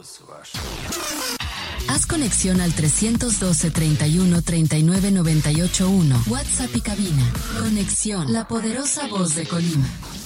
Haz conexión al 312 31 39 98 1. WhatsApp y cabina. Conexión, la poderosa voz de Colima.